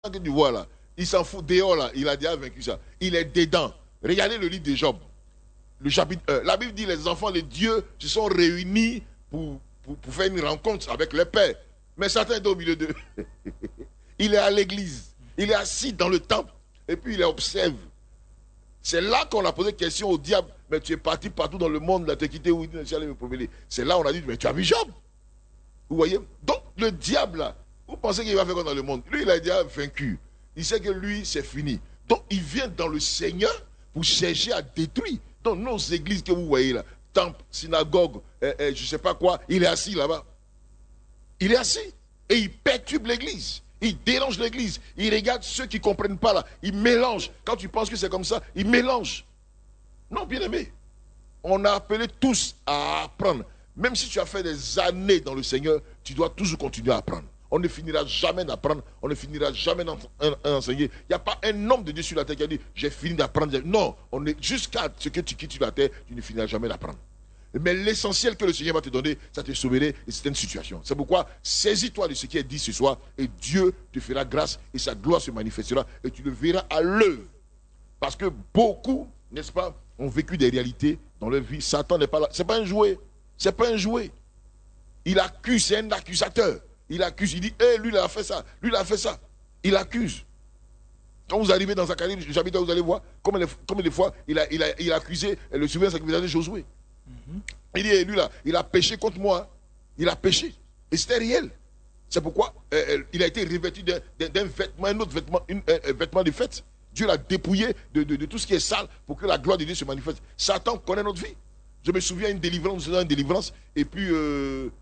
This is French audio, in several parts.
que tu vois là, il s'en fout dehors là, il a déjà vaincu ça. Il est dedans. Regardez le livre de Job. Le chapitre 1. La Bible dit les enfants de Dieu se sont réunis pour faire une rencontre avec le Père. Mais Satan est au milieu d'eux. Il est à l'église. Il est assis dans le temple. Et puis il observe. C'est là qu'on a posé question au diable. Mais tu es parti partout dans le monde, là, tu as quitté où il allait me promener. C'est là qu'on a dit, mais tu as vu Job. Vous voyez? Donc le diable là, vous pensez qu'il va faire quoi dans le monde? Lui, il a déjà vaincu. Il sait que lui, c'est fini. Donc il vient dans le Seigneur pour chercher à détruire. Dans nos églises que vous voyez là, temple, synagogue, je ne sais pas quoi, il est assis là-bas. Il est assis. Et il perturbe l'église. Il dérange l'église. Il regarde ceux qui ne comprennent pas là. Il mélange. Quand tu penses que c'est comme ça, il mélange. Non, bien aimé. On a appelé tous à apprendre. Même si tu as fait des années dans le Seigneur, tu dois toujours continuer à apprendre. On ne finira jamais d'apprendre. On ne finira jamais d'enseigner. Il n'y a pas un homme de Dieu sur la terre qui a dit j'ai fini d'apprendre. Non, on est jusqu'à ce que tu quittes la terre, tu ne finiras jamais d'apprendre. Mais l'essentiel que le Seigneur va te donner, ça te sauverait et c'est une situation. C'est pourquoi saisis-toi de ce qui est dit ce soir et Dieu te fera grâce et sa gloire se manifestera et tu le verras à l'œuvre. Parce que beaucoup, n'est-ce pas, ont vécu des réalités dans leur vie. Satan n'est pas là. Ce n'est pas un jouet. Ce n'est pas un jouet. Il accuse, c'est un accusateur. Il accuse, il dit, hey, lui il a fait ça, lui il a fait ça. Il accuse. Quand vous arrivez dans Zacharie, j'habite là, vous allez voir combien de fois il a accusé le souverain sacrificateur de Josué. Il dit, hey, lui là, il a péché contre moi. Il a péché. Et c'était réel. C'est pourquoi il a été revêtu d'un vêtement, un autre vêtement, un vêtement de fête. Dieu l'a dépouillé de tout ce qui est sale pour que la gloire de Dieu se manifeste. Satan connaît notre vie. Je me souviens d'une délivrance, et puis il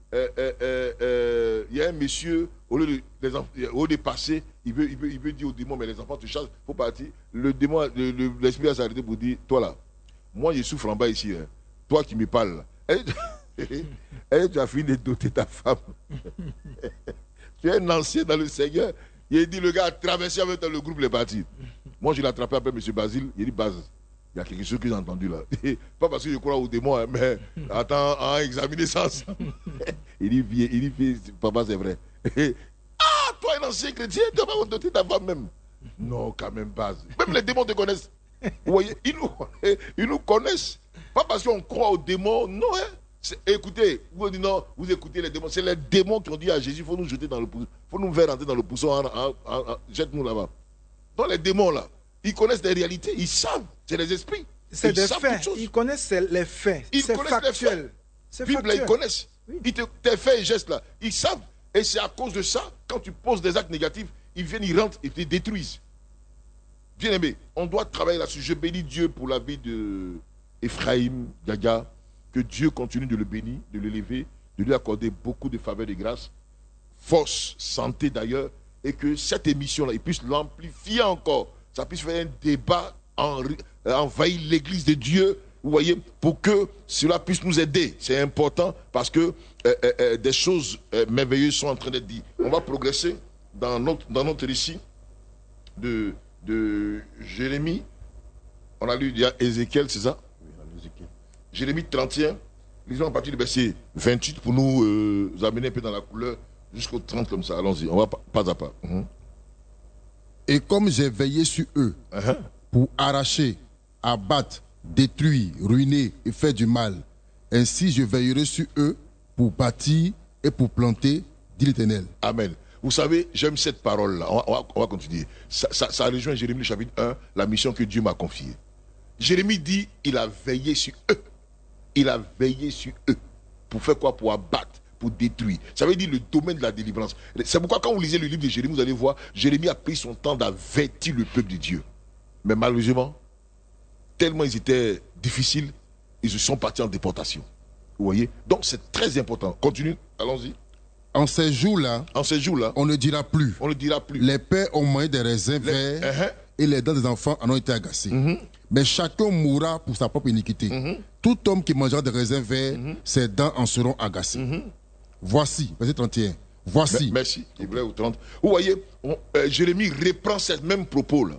y a un monsieur, au lieu de passer, il veut dire au démon, mais les enfants te chassent, il faut partir. Le démon, l'esprit a s'arrêté pour dire, toi là, moi je souffre en bas ici, hein. Toi qui me parles là. Et tu as fini de doter ta femme. Tu es un ancien dans le Seigneur. Il a dit, le gars a traversé avec le groupe les partis. Moi je l'ai attrapé après M. Basile, il dit, Baz. Il y a quelque chose que j'ai entendu là. Pas parce que je crois aux démons, hein, mais attends, on a examiné ça ensemble. Il dit, papa, c'est vrai. Ah, toi, un ancien chrétien, tu vas doter ta femme même. Non, quand même, base. Même les démons te connaissent. Vous voyez, ils nous connaissent. Pas parce qu'on croit aux démons, non. Hein. Écoutez, vous dites non, vous écoutez les démons. C'est les démons qui ont dit à Jésus, il faut nous jeter dans le pousson. Il faut nous faire rentrer dans le pousson. Jette-nous là-bas. Donc les démons là, ils connaissent des réalités, ils savent. C'est les esprits. C'est des faits. Ils connaissent les faits. C'est factuel. C'est factuel. Ils connaissent. Oui. Tes faits et gestes là, ils savent. Et c'est à cause de ça, quand tu poses des actes négatifs, ils viennent, ils rentrent et te détruisent. Bien aimé, on doit travailler là-dessus. Je bénis Dieu pour la vie de Ephraim Gaga. Que Dieu continue de le bénir, de l'élever, de lui accorder beaucoup de faveurs et de grâce, force, santé d'ailleurs, et que cette émission-là, il puisse l'amplifier encore. Ça puisse faire un débat, envahir l'église de Dieu, vous voyez, pour que cela puisse nous aider. C'est important parce que des choses merveilleuses sont en train d'être dites. On va progresser dans notre récit de Jérémie. On a lu il y a Ézéchiel, c'est ça? Oui, on a lu Ézéchiel. Jérémie 31, lisons à partir du verset 28 pour nous amener un peu dans la couleur jusqu'au 30 comme ça. Allons-y, on va pas à pas. Et comme j'ai veillé sur eux pour arracher, abattre, détruire, ruiner et faire du mal, ainsi je veillerai sur eux pour bâtir et pour planter, dit l'Éternel. Amen. Vous savez, j'aime cette parole-là. On va continuer. Ça rejoint Jérémie chapitre 1, la mission que Dieu m'a confiée. Jérémie dit, il a veillé sur eux. Il a veillé sur eux. Pour faire quoi? Pour abattre, pour détruire. Ça veut dire le domaine de la délivrance. C'est pourquoi quand vous lisez le livre de Jérémie, vous allez voir, Jérémie a pris son temps d'avertir le peuple de Dieu. Mais malheureusement, tellement ils étaient difficiles, ils se sont partis en déportation. Vous voyez? Donc c'est très important. Continue, allons-y. En ces jours-là, on ne dira plus. On ne dira plus. Les pères ont mangé des raisins verts et les dents des enfants en ont été agacées. Mais chacun mourra pour sa propre iniquité. Tout homme qui mangera des raisins verts, ses dents en seront agacées. Voici, verset 31. Voici. Merci, Hébreu 30. Vous voyez, Jérémie reprend ce même propos-là.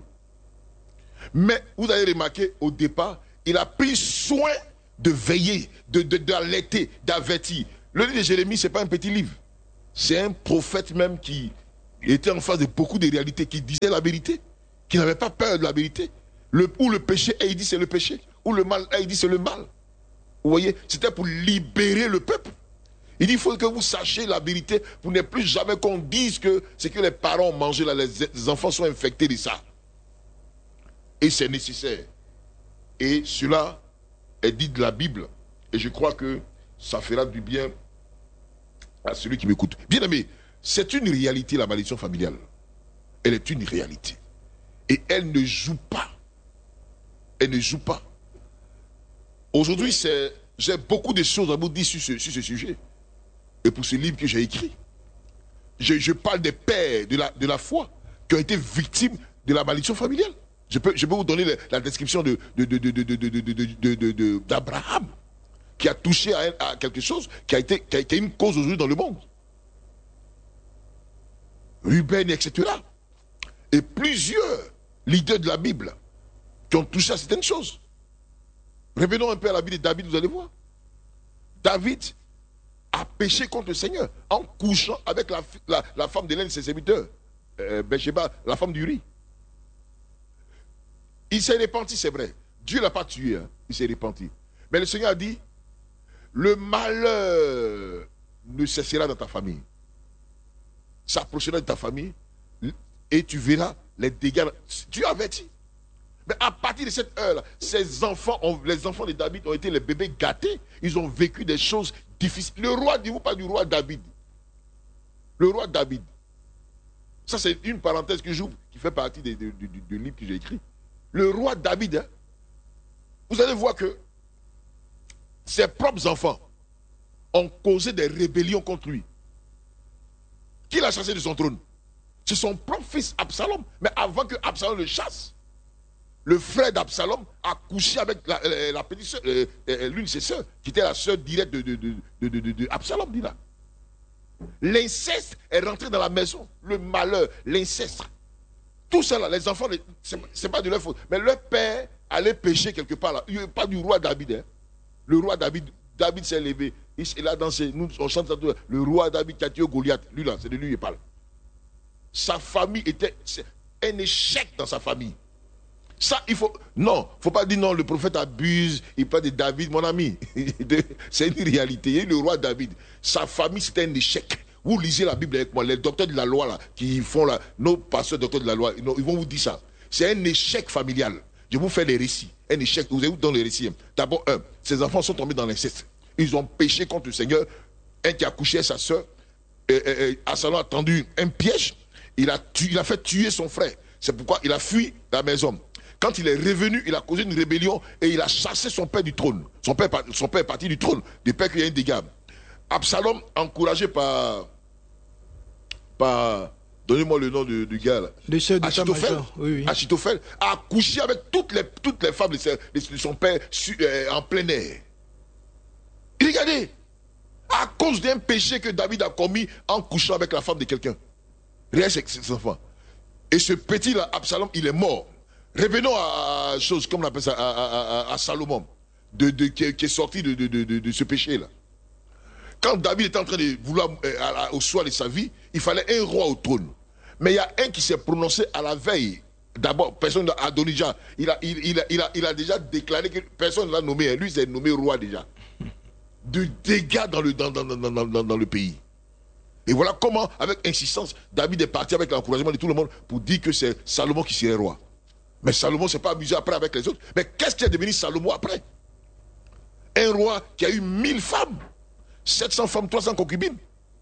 Mais vous avez remarqué, au départ, il a pris soin de veiller, d'alerter, d'avertir. Le livre de Jérémie, ce n'est pas un petit livre. C'est un prophète même qui Il était en face de beaucoup de réalités qui disaient la vérité, qui n'avaient pas peur de la vérité. Où le péché, et il dit c'est le péché. Où le mal, et il dit c'est le mal. Vous voyez, c'était pour libérer le peuple. Il dit il faut que vous sachiez la vérité pour ne plus jamais qu'on dise que ce que les parents ont mangé, là, les enfants sont infectés de ça. Et c'est nécessaire. Et cela est dit de la Bible. Et je crois que ça fera du bien à celui qui m'écoute. Bien aimé, c'est une réalité, la malédiction familiale. Elle est une réalité. Et elle ne joue pas. Elle ne joue pas. Aujourd'hui, j'ai beaucoup de choses à vous dire sur ce sujet. Et pour ce livre que j'ai écrit, je parle des pères de la foi qui ont été victimes de la malédiction familiale. Je peux vous donner la description d'Abraham, qui a touché à quelque chose qui a une cause aujourd'hui dans le monde. Ruben, etc. Et plusieurs leaders de la Bible qui ont touché à certaines choses. Revenons un peu à la vie de David, vous allez voir. David a péché contre le Seigneur en couchant avec la femme de l'un de ses serviteurs, Bathsheba, la femme d'Uri. Il s'est repenti, c'est vrai. Dieu ne l'a pas tué, hein. Il s'est repenti. Mais le Seigneur a dit, le malheur ne cessera dans ta famille. S'approchera de ta famille et tu verras les dégâts. Dieu a averti. Mais à partir de cette heure-là, les enfants de David ont été les bébés gâtés. Ils ont vécu des choses difficiles. Le roi, dis-vous pas du roi David. Le roi David. Ça, c'est une parenthèse que j'ouvre, qui fait partie du livre que j'ai écrit. Le roi David, hein, vous allez voir que ses propres enfants ont causé des rébellions contre lui. Qui l'a chassé de son trône? C'est son propre fils Absalom. Mais avant que Absalom le chasse, le frère d'Absalom a couché avec la petite soeur, l'une de ses soeurs, qui était la soeur directe de Absalom, dit là. L'inceste est rentré dans la maison. Le malheur, l'inceste. Tout ça là, les enfants, c'est pas de leur faute. Mais leur père allait pécher quelque part là. Il n'y a pas du roi David. Hein. Le roi David s'est levé. Il a dansé. Nous, on chante ça tout. Le roi David qui a tué Goliath. Lui là, c'est de lui qu'il parle. Sa famille était un échec dans sa famille. Ça, faut pas dire non, le prophète abuse, il parle de David, mon ami. C'est une réalité. Il y a le roi David. Sa famille, c'était un échec. Vous lisez la Bible avec moi, les docteurs de la loi, là, qui font là, nos pasteurs docteurs de la loi, ils vont vous dire ça. C'est un échec familial. Je vous fais les récits. Un échec. Vous avez dans les récits. D'abord, ses enfants sont tombés dans l'inceste. Ils ont péché contre le Seigneur. Un qui a couché à sa soeur. Absalom a tendu un piège. Il a fait tuer son frère. C'est pourquoi il a fui la maison. Quand il est revenu, il a causé une rébellion et il a chassé son père du trône. Son père est parti du trône, de peur qu'il y ait un dégât. Absalom, encouragé par donnez-moi le nom du gars là. Achitophel, a couché avec toutes les femmes de son père en plein air. Regardez, à cause d'un péché que David a commis en couchant avec la femme de quelqu'un. Rien c'est ses enfants. Et ce petit là, Absalom, il est mort. Revenons à chose, comme on appelle ça, à Salomon, qui est sorti de ce péché-là. Quand David était en train de vouloir, au soir de sa vie, il fallait un roi au trône. Mais il y a un qui s'est prononcé à la veille. D'abord, personne n'a Adonijah. Il a déjà déclaré que personne ne l'a nommé. Lui, il s'est nommé roi déjà. De dégâts dans le pays. Et voilà comment, avec insistance, David est parti avec l'encouragement de tout le monde pour dire que c'est Salomon qui serait roi. Mais Salomon ne s'est pas amusé après avec les autres. Mais qu'est-ce qui est devenu Salomon après? Un roi qui a eu 1000 femmes, 700 femmes, 300 concubines.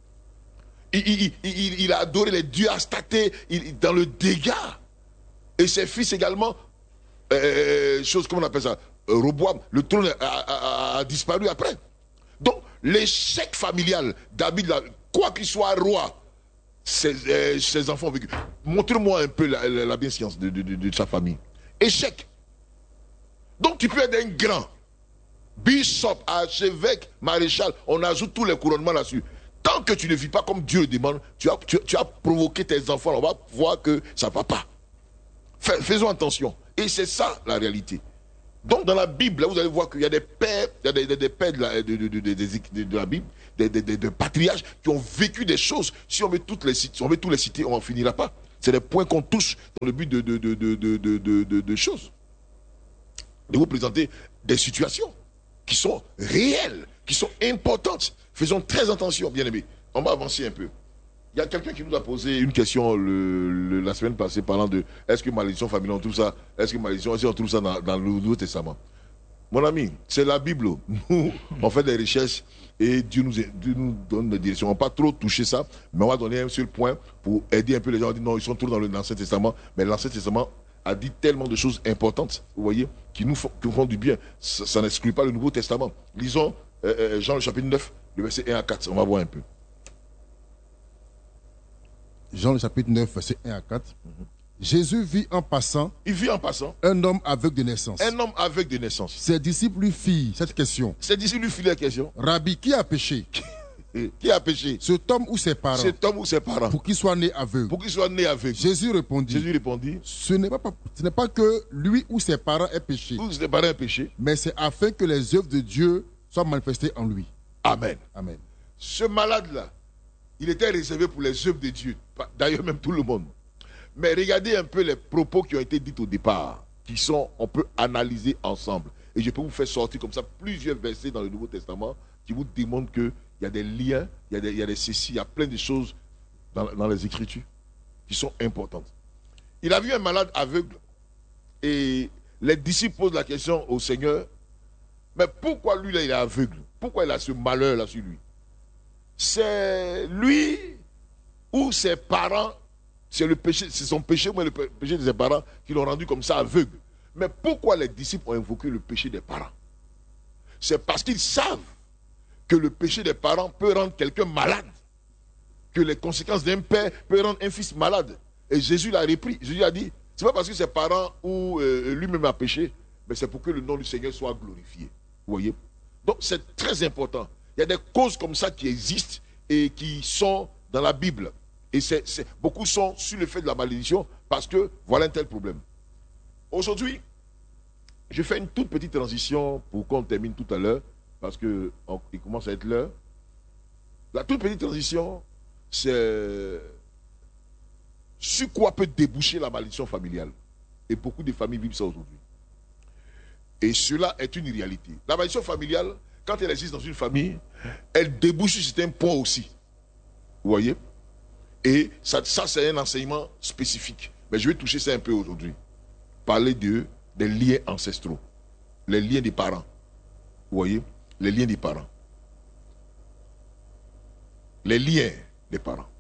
Il a adoré les dieux Astarté dans le dégât. Et ses fils également, chose comme on appelle ça, Roboam, le trône a disparu après. Donc, l'échec familial, David, quoi qu'il soit roi, ses enfants ont vécu. Montre-moi un peu la bienséance de sa famille. Échec. Donc tu peux être un grand bishop, archevêque, maréchal, on ajoute tous les couronnements là-dessus. Tant que tu ne vis pas comme Dieu le demande, tu as provoqué tes enfants, on va voir que ça ne va pas. Faisons attention. Et c'est ça la réalité. Donc dans la Bible, là, vous allez voir qu'il y a des pères, il y a des pères de la Bible, de patriarches qui ont vécu des choses. Si on veut tous les citer, on n'en finira pas. C'est des points qu'on touche dans le but de choses. De vous présenter des situations qui sont réelles, qui sont importantes. Faisons très attention, bien aimés. On va avancer un peu. Il y a quelqu'un qui nous a posé une question la semaine passée parlant de est-ce que malédiction familiale, on trouve ça, est-ce qu'on trouve ça dans le Nouveau Testament? Mon ami, c'est la Bible. Nous, on fait des recherches et Dieu nous donne des directions. On va pas trop toucher ça, mais on va donner un seul point pour aider un peu les gens. On dit non, ils sont tous dans l'Ancien Testament, mais l'Ancien Testament a dit tellement de choses importantes, vous voyez, qui nous font du bien. Ça n'exclut pas le Nouveau Testament. Lisons Jean le chapitre 9, le verset 1 à 4. On va voir un peu. Jean le chapitre 9, verset 1 à 4. Jésus vit en passant. Il vit en passant. Un homme aveugle de naissance. Un homme aveugle de naissance. Ses disciples lui firent cette question. Ses disciples lui firent la question. Rabbi, qui a péché? Qui a péché? Cet homme ou ses parents? Cet homme ou ses parents? Pour qu'il soit né aveugle. Pour qu'il soit né aveugle. Jésus répondit. Ce n'est pas que lui ou ses parents aient péché. Ou ses parents aient péché. Mais c'est afin que les œuvres de Dieu soient manifestées en lui. Amen. Amen. Ce malade-là, il était réservé pour les œuvres de Dieu. D'ailleurs, même tout le monde. Mais regardez un peu les propos qui ont été dits au départ, on peut analyser ensemble. Et je peux vous faire sortir comme ça plusieurs versets dans le Nouveau Testament qui vous démontrent qu'il y a des liens, il y a des ceci, il y a plein de choses dans les Écritures qui sont importantes. Il a vu un malade aveugle et les disciples posent la question au Seigneur, mais pourquoi lui là il est aveugle? Pourquoi il a ce malheur là sur lui? C'est lui ou ses parents, c'est son péché ou le péché de ses parents qui l'ont rendu comme ça aveugle. Mais pourquoi les disciples ont invoqué le péché des parents? C'est parce qu'ils savent que le péché des parents peut rendre quelqu'un malade, que les conséquences d'un père peuvent rendre un fils malade. Et Jésus l'a repris. Jésus a dit, c'est pas parce que ses parents ou lui-même a péché, mais c'est pour que le nom du Seigneur soit glorifié. Vous voyez? Donc c'est très important. Il y a des causes comme ça qui existent et qui sont dans la Bible. Et beaucoup sont sur le fait de la malédiction parce que voilà un tel problème. Aujourd'hui, je fais une toute petite transition pour qu'on termine tout à l'heure parce qu'il commence à être l'heure. La toute petite transition, c'est sur quoi peut déboucher la malédiction familiale. Et beaucoup de familles vivent ça aujourd'hui. Et cela est une réalité. La malédiction familiale, quand elle existe dans une famille, elle débouche sur certains points aussi. Vous voyez? Et ça c'est un enseignement spécifique. Mais je vais toucher ça un peu aujourd'hui. Parler des liens ancestraux. Les liens des parents. Vous voyez? Les liens des parents. Les liens des parents.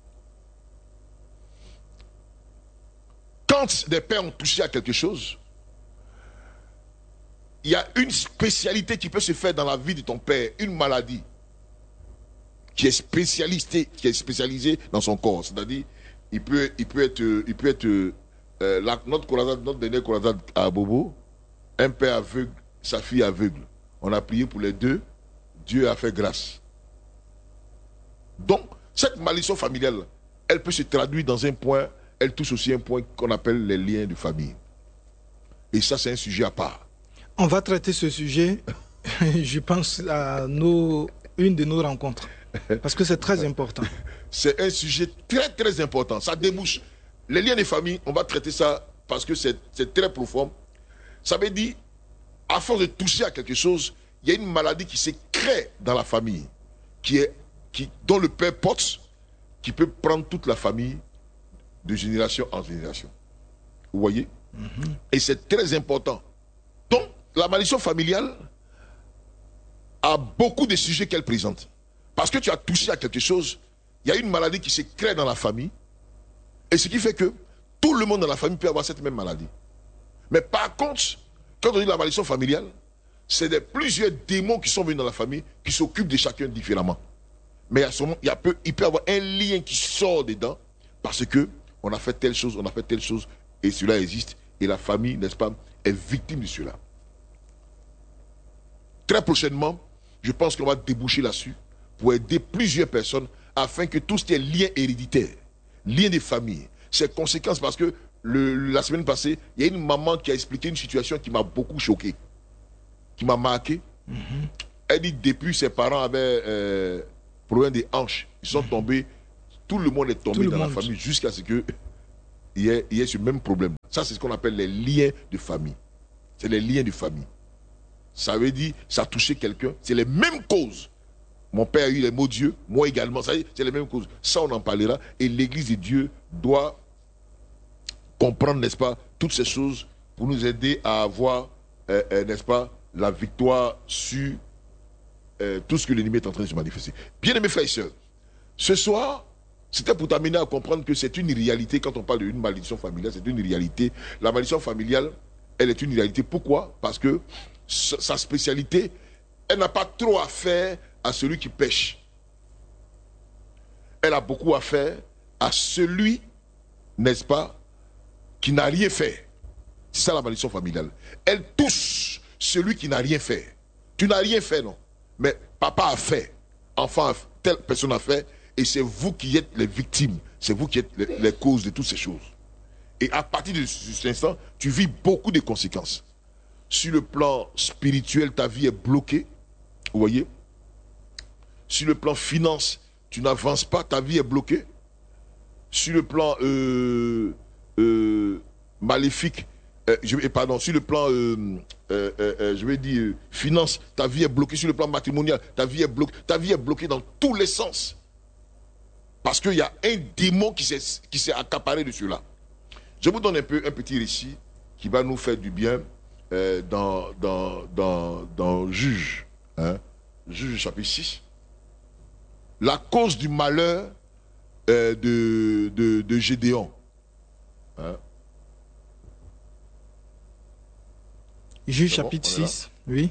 Quand des pères ont touché à quelque chose, il y a une spécialité qui peut se faire dans la vie de ton père, une maladie qui est spécialisée dans son corps. C'est-à-dire, il peut être notre dernier croisade à Bobo, un père aveugle, sa fille aveugle. On a prié pour les deux, Dieu a fait grâce. Donc, cette malédiction familiale, elle peut se traduire dans un point, elle touche aussi un point qu'on appelle les liens de famille. Et ça, c'est un sujet à part. On va traiter ce sujet, je pense, à une de nos rencontres. Parce que c'est très important. C'est un sujet très très important. Ça débouche. Les liens de famille, on va traiter ça parce que c'est très profond. Ça veut dire, à force de toucher à quelque chose, il y a une maladie qui se crée dans la famille, dont le père porte, qui peut prendre toute la famille de génération en génération. Vous voyez? Et c'est très important. Donc, la malédiction familiale a beaucoup de sujets qu'elle présente. Parce que tu as touché à quelque chose, il y a une maladie qui se crée dans la famille. Et ce qui fait que tout le monde dans la famille peut avoir cette même maladie. Mais par contre, quand on dit la malédiction familiale, c'est plusieurs démons qui sont venus dans la famille, qui s'occupent de chacun différemment. Mais il peut y avoir un lien qui sort dedans, parce que on a fait telle chose, et cela existe, et la famille, n'est-ce pas, est victime de cela. Très prochainement, je pense qu'on va déboucher là-dessus pour aider plusieurs personnes afin que tout ce qui est lien héréditaire, lien des familles, ses conséquences, parce que la semaine passée, il y a une maman qui a expliqué une situation qui m'a beaucoup choqué, qui m'a marqué. Elle dit depuis ses parents avaient problème des hanches. Ils sont tombés, tout le monde est tombé dans la famille jusqu'à ce qu'il y ait ce même problème. Ça, c'est ce qu'on appelle les liens de famille. C'est les liens de famille. Ça veut dire, ça a touché quelqu'un, c'est les mêmes causes. Mon père a eu les mots Dieu, moi également, ça y est, c'est les mêmes causes. Ça, on en parlera. Et l'Église de Dieu doit comprendre, n'est-ce pas, toutes ces choses pour nous aider à avoir, n'est-ce pas, la victoire sur tout ce que l'ennemi est en train de se manifester. Bien-aimés frères et sœurs, ce soir, c'était pour t'amener à comprendre que c'est une réalité. Quand on parle d'une malédiction familiale, c'est une réalité. La malédiction familiale, elle est une réalité. Pourquoi? Parce que sa spécialité, elle n'a pas trop à faire à celui qui pêche. Elle a beaucoup à faire à celui, n'est-ce pas, qui n'a rien fait. C'est ça la malédiction familiale. Elle touche celui qui n'a rien fait. Tu n'as rien fait, non. Mais papa a fait, enfant, telle personne a fait, et c'est vous qui êtes les victimes. C'est vous qui êtes les causes de toutes ces choses. Et à partir de cet instant, tu vis beaucoup de conséquences. Sur le plan spirituel, ta vie est bloquée. Vous voyez? Sur le plan finance, tu n'avances pas, ta vie est bloquée. Sur le plan maléfique, sur le plan, je vais dire, finance, ta vie est bloquée. Sur le plan matrimonial, ta vie est bloquée. Ta vie est bloquée dans tous les sens. Parce qu'il y a un démon qui s'est accaparé de cela. Je vous donne un petit récit qui va nous faire du bien dans Juge. Hein? Juge chapitre 6. La cause du malheur de Gédéon. Hein? Juge chapitre 6, oui.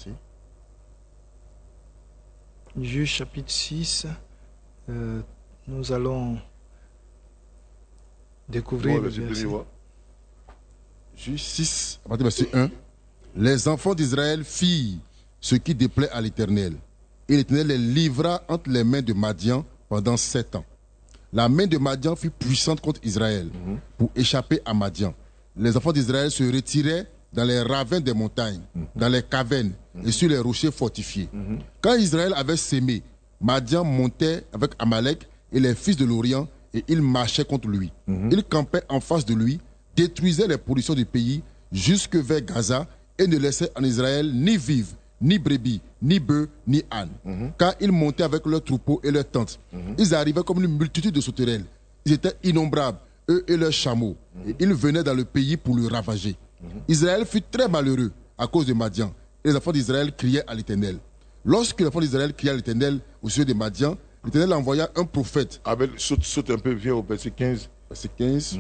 Juge chapitre 6, nous allons découvrir le verset. Juge 6, à partir du verset 1. Les enfants d'Israël firent ce qui déplaît à l'Éternel. Et l'Éternel les livra entre les mains de Madian pendant 7 ans. La main de Madian fut puissante contre Israël pour échapper à Madian. Les enfants d'Israël se retiraient dans les ravins des montagnes, dans les cavernes et sur les rochers fortifiés. Quand Israël avait sémé, Madian montait avec Amalek et les fils de l'Orient et ils marchaient contre lui. Ils campaient en face de lui, détruisaient les productions du pays jusque vers Gaza et ne laissaient en Israël ni vivre, ni brebis, ni bœufs, ni ânes. Car ils montaient avec leurs troupeaux et leurs tentes. Ils arrivaient comme une multitude de sauterelles. Ils étaient innombrables, eux et leurs chameaux. Et ils venaient dans le pays pour le ravager. Israël fut très malheureux à cause de Madian. Et les enfants d'Israël criaient à l'Éternel. Lorsque les enfants d'Israël criaient à l'Éternel au sujet de Madian, l'Éternel envoya un prophète. Abel, saute un peu, viens au verset 15. Verset 15.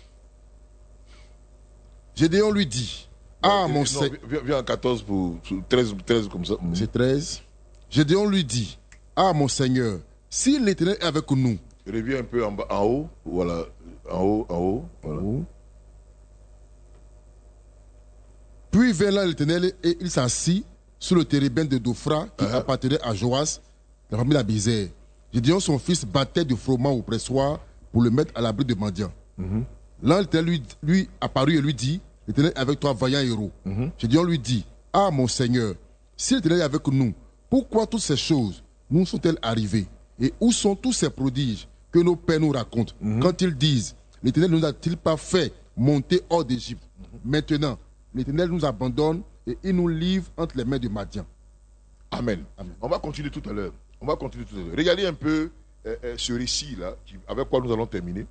Gédéon lui dit, mon Seigneur. Viens à 14 pour 13 comme ça. C'est 13. Gédéon lui dit, mon Seigneur, si l'Éternel est avec nous. Reviens un peu en haut. Voilà. En haut. Voilà. Puis vint là l'Éternel et il s'assit sur le térébinthe de Dophra qui appartenait à Joas, la famille d'Abézer. Gédéon, son fils, battait du froment au pressoir pour le mettre à l'abri de Madian. Là, l'Éternel lui apparut et lui dit, l'Éternel est avec toi, vaillant héros. Gédéon lui dit, mon Seigneur, si l'Éternel est avec nous, pourquoi toutes ces choses nous sont-elles arrivées? Et où sont tous ces prodiges que nos pères nous racontent quand ils disent, l'Éternel ne nous a-t-il pas fait monter hors d'Égypte? Maintenant, l'Éternel nous abandonne et il nous livre entre les mains de Madian. Amen. On va continuer tout à l'heure. Regardez un peu ce récit-là, avec quoi nous allons terminer.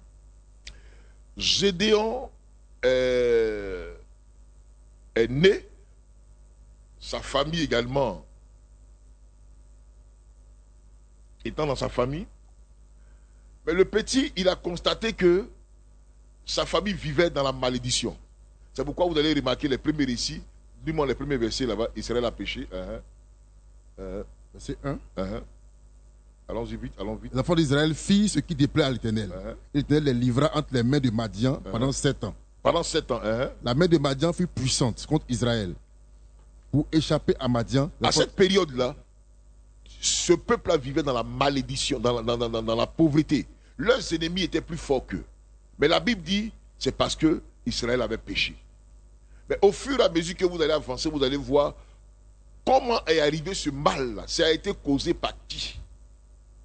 Gédéon est né, sa famille également étant dans sa famille. Mais le petit, il a constaté que sa famille vivait dans la malédiction. C'est pourquoi vous allez remarquer les premiers récits, du moins les premiers versets là-bas, Israël a péché. Verset 1. Allons-y vite, allons vite. Les enfants d'Israël firent ce qui déplaît à l'Éternel. L'Éternel les livra entre les mains de Madian pendant 7 ans. Pendant 7 ans. La main de Madian fut puissante contre Israël. Pour échapper à Madian. À cette période-là, ce peuple-là vivait dans la malédiction, dans la pauvreté. Leurs ennemis étaient plus forts qu'eux. Mais la Bible dit, c'est parce que Israël avait péché. Mais au fur et à mesure que vous allez avancer, vous allez voir comment est arrivé ce mal-là. Ça a été causé par qui?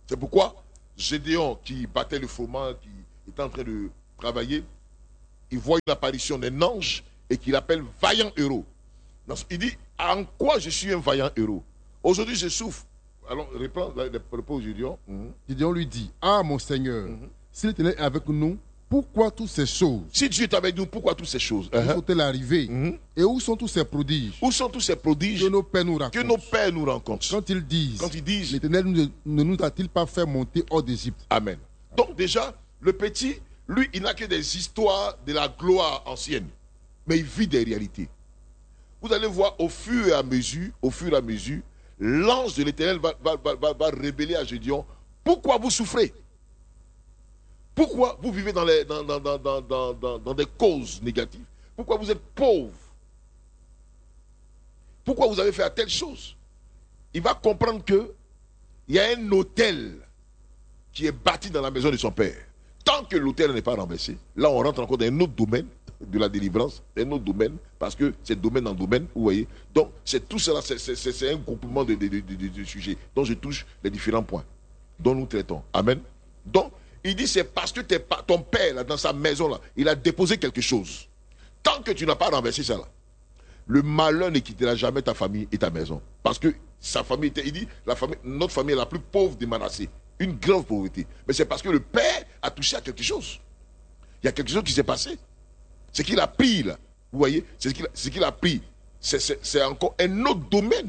C'est pourquoi Gédéon, qui battait le froment, qui était en train de travailler, il voit une apparition d'un ange et qu'il appelle vaillant héros. Il dit, en quoi je suis un vaillant héros? Aujourd'hui, je souffre. Alors, reprends le propos de Gédéon. Gédéon lui dit, ah mon Seigneur, si l'Éternel est avec nous, pourquoi toutes ces choses? Si Dieu est avec nous, pourquoi toutes ces choses? Où sont-elles arrivées? Et où sont tous ces prodiges? Où sont tous ces prodiges que nos pères nous racontent? Que nos pères nous rencontrent. Quand ils disent, l'Éternel ne nous a-t-il pas fait monter hors d'Égypte? Amen. Donc déjà, le petit, lui, il n'a que des histoires de la gloire ancienne. Mais il vit des réalités. Vous allez voir au fur et à mesure, l'ange de l'Éternel va révéler à Gédéon pourquoi vous souffrez. Pourquoi vous vivez dans des causes négatives? Pourquoi vous êtes pauvre? Pourquoi vous avez fait à telle chose? Il va comprendre qu'il y a un autel qui est bâti dans la maison de son père. Tant que l'autel n'est pas renversé, là on rentre encore dans un autre domaine de la délivrance, un autre domaine, parce que c'est domaine en domaine, vous voyez. Donc c'est tout cela, c'est un groupement de sujets dont je touche les différents points, dont nous traitons. Amen. Donc, il dit c'est parce que ton père, là, dans sa maison, là, il a déposé quelque chose. Tant que tu n'as pas renversé ça, là, le malheur ne quittera jamais ta famille et ta maison. Parce que sa famille était, il dit, notre famille est la plus pauvre des Manassés. Une grave pauvreté. Mais c'est parce que le père a touché à quelque chose. Il y a quelque chose qui s'est passé. C'est qu'il a pris, là. Vous voyez, c'est ce qu'il a pris. C'est encore un autre domaine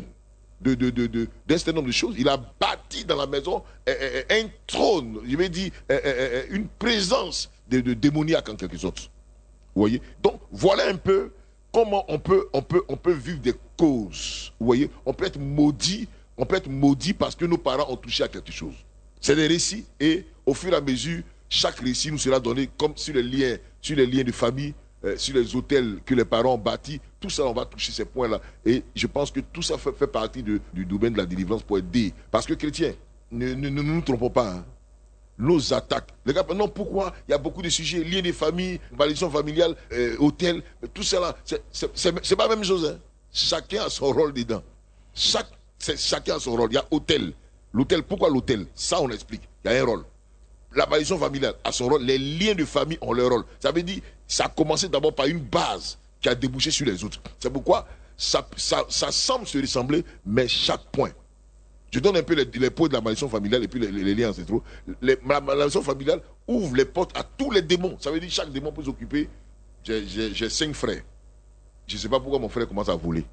d'un certain nombre de choses. Il a bâti dans la maison un trône, je vais dire, une présence de démoniaque en quelque sorte. Vous voyez? Donc, voilà un peu comment on peut vivre des causes. Vous voyez? On peut être maudit parce que nos parents ont touché à quelque chose. C'est des récits et au fur et à mesure, chaque récit nous sera donné comme sur les liens de famille, sur les hôtels que les parents ont bâtis. Tout ça, on va toucher ces points-là. Et je pense que tout ça fait partie du domaine de la délivrance pour aider. Parce que chrétiens, ne nous trompons pas. Hein. Nos attaques. Les gars, non, pourquoi il y a beaucoup de sujets liés des familles, malédiction familiale, hôtel, tout ça là. C'est pas la même chose. Hein. Chacun a son rôle dedans. Chacun a son rôle. Il y a hôtel. L'hôtel, pourquoi l'hôtel? Ça, on explique. Il y a un rôle. La malédiction familiale a son rôle. Les liens de famille ont leur rôle. Ça veut dire, ça a commencé d'abord par une base qui a débouché sur les autres. C'est pourquoi ça semble se ressembler, mais chaque point. Je donne un peu les points de la malédiction familiale et puis les liens ancestraux. La malédiction familiale ouvre les portes à tous les démons. Ça veut dire que chaque démon peut s'occuper. J'ai 5 frères. Je ne sais pas pourquoi mon frère commence à voler.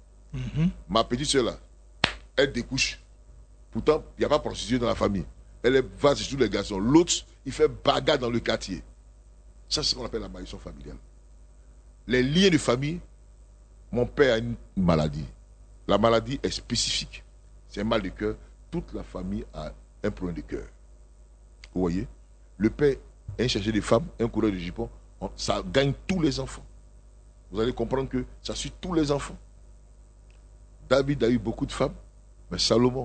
Ma petite soeur là, elle découche. Pourtant, il n'y a pas de prostituée dans la famille. Elle va sur tous les garçons. L'autre, il fait bagarre dans le quartier. Ça, c'est ce qu'on appelle la malédiction familiale. Les liens de famille, mon père a une maladie. La maladie est spécifique. C'est un mal de cœur. Toute la famille a un problème de cœur. Vous voyez? Le père est un chercheur de femmes, un coureur de jupons. Ça gagne tous les enfants. Vous allez comprendre que ça suit tous les enfants. David a eu beaucoup de femmes, mais Salomon,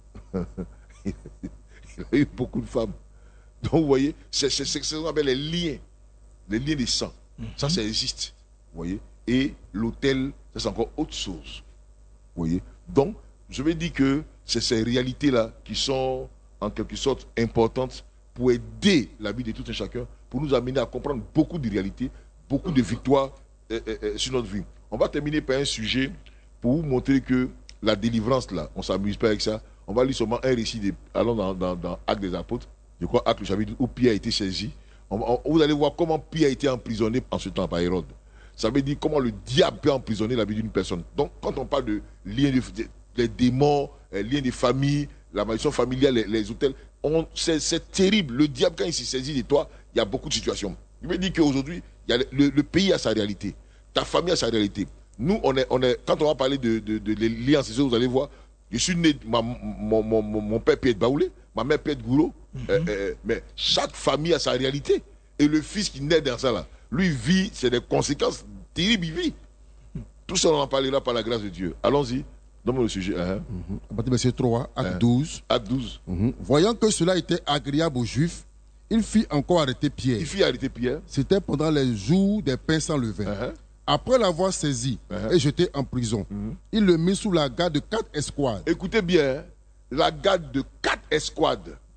il a eu beaucoup de femmes. Donc vous voyez, c'est ce qu'on appelle les liens des sangs. Ça existe. Vous voyez? Et l'autel, ça c'est encore autre chose. Vous voyez? Donc, je vais dire que c'est ces réalités-là qui sont en quelque sorte importantes pour aider la vie de tout un chacun, pour nous amener à comprendre beaucoup de réalités, beaucoup de victoires sur notre vie. On va terminer par un sujet pour vous montrer que la délivrance, là, on ne s'amuse pas avec ça. On va lire seulement un récit, allons dans Actes des Apôtres, je crois Actes le chapitre où Pierre a été saisi. Vous allez voir comment Pierre a été emprisonné en ce temps par Hérode. Ça veut dire comment le diable peut emprisonner la vie d'une personne. Donc, quand on parle de liens les démons, liens de famille, la malédiction familiale, les hôtels, c'est terrible. Le diable, quand il s'est saisi de toi, il y a beaucoup de situations. Je veux dire qu'aujourd'hui, le pays a sa réalité. Ta famille a sa réalité. Nous, quand on va parler de liens ancestraux, vous allez voir, je suis né, mon père peut être baoulé, ma mère peut être gourou, mais chaque famille a sa réalité. Et le fils qui naît dans ça, là, lui vit, c'est des conséquences terribles, il vit. Tout ça, on en parlera par la grâce de Dieu. Allons-y. Donne-moi le sujet. À partir du verset 3, Acte 12. Acte 12. Voyant que cela était agréable aux Juifs, il fit encore arrêter Pierre. C'était pendant les jours des pains sans levain. Après l'avoir saisi et jeté en prison, il le mit sous la garde de 4 escouades. Écoutez bien, la garde de 4 escouades.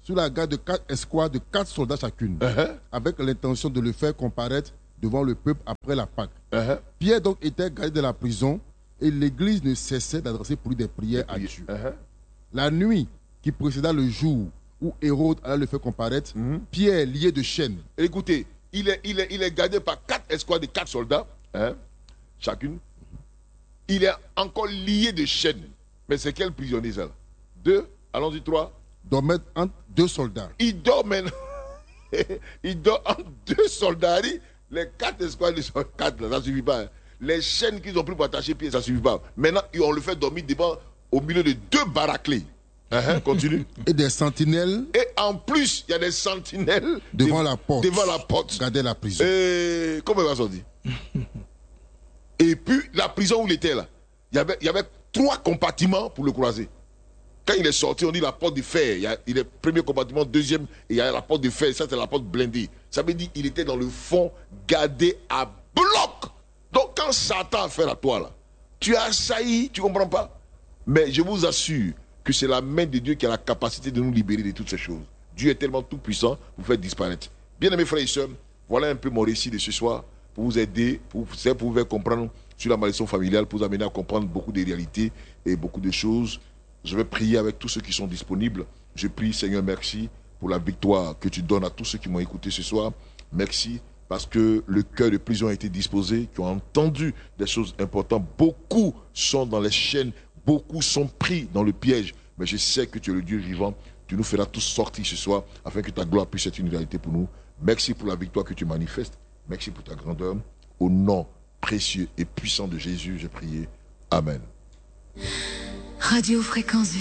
sous la garde de 4 escouades de 4 soldats chacune, avec l'intention de le faire comparaître devant le peuple après la Pâque. Pierre donc était gardé de la prison et l'église ne cessait d'adresser pour lui des prières à Dieu. La nuit qui précéda le jour où Hérode allait le faire comparaître, Pierre, lié de chaînes. Écoutez, il est gardé par 4 escouades de 4 soldats, chacune. Il est encore lié de chaînes. Mais c'est quel prisonnier ça? 2, allons-y 3. Dormait entre 2 soldats. Il dort maintenant. Il dort entre 2 soldats. Les 4 escouades de 4, ça ne suffit pas. Les chaînes qu'ils ont pris pour attacher pieds, ça ne suffit pas. Maintenant, on le fait dormir devant, au milieu de 2 barraclés. Continue. Et des sentinelles. Et en plus, il y a des sentinelles devant la porte. Devant la porte. Garder la prison. Et comment il va sortir? Et puis, la prison où il était là, il y avait 3 compartiments pour le croiser. Quand il est sorti, on dit la porte de fer. Il est premier compartiment, deuxième, et il y a la porte de fer. Ça, c'est la porte blindée. Ça veut dire qu'il était dans le fond, gardé à bloc. Donc, quand Satan a affaire à toi, là, tu as assailli, tu ne comprends pas? Mais je vous assure que c'est la main de Dieu qui a la capacité de nous libérer de toutes ces choses. Dieu est tellement tout puissant pour faire disparaître. Bien aimés frères et sœurs, voilà un peu mon récit de ce soir pour vous aider, pour vous faire comprendre sur la malédiction familiale, pour vous amener à comprendre beaucoup de réalités et beaucoup de choses. Je vais prier avec tous ceux qui sont disponibles. Je prie, Seigneur, merci pour la victoire que tu donnes à tous ceux qui m'ont écouté ce soir. Merci parce que le cœur de plusieurs a été disposé, qui ont entendu des choses importantes. Beaucoup sont dans les chaînes, beaucoup sont pris dans le piège. Mais je sais que tu es le Dieu vivant. Tu nous feras tous sortir ce soir afin que ta gloire puisse être une réalité pour nous. Merci pour la victoire que tu manifestes. Merci pour ta grandeur. Au nom précieux et puissant de Jésus, j'ai prié. Amen. Radio Fréquence